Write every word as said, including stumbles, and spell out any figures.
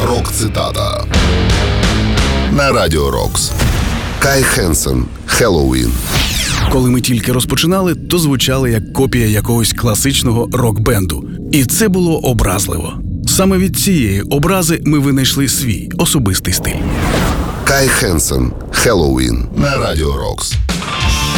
Рок-цитата на Радіо Рокс. Кай Хенсен «Хеллоуін». Коли ми тільки розпочинали, то звучали як копія якогось класичного рок-бенду. І це було образливо. Саме від цієї образи ми винайшли свій особистий стиль. Кай Хенсен «Хеллоуін» на Радіо Рокс.